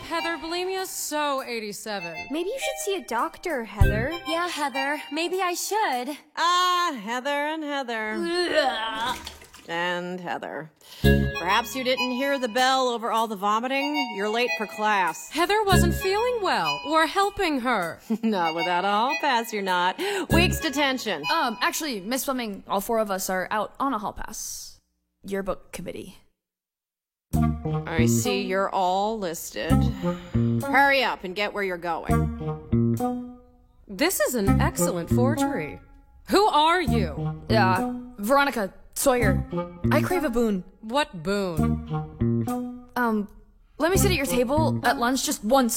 Heather, bulimia's so 87. Maybe you should see a doctor, Heather. Yeah, Heather, maybe I should. Ah, Heather and Heather. And Heather. Perhaps you didn't hear the bell over all the vomiting? You're late for class. Heather wasn't feeling well. We're helping her. Not without a hall pass, you're not. Week's detention. Actually, Miss Fleming, all 4 of us are out on a hall pass. Yearbook committee. I see you're all listed. Hurry up and get where you're going. This is an excellent forgery. Who are you? Veronica Sawyer. I crave a boon. What boon? Let me sit at your table at lunch just once